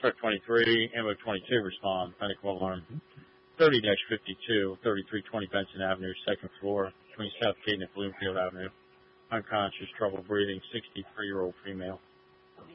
Truck 23, Ammo 22, respond. Panic alarm. 30-52, 3320 Benson Avenue, second floor, between South Caden and Bloomfield Avenue. Unconscious, trouble breathing, 63-year-old female.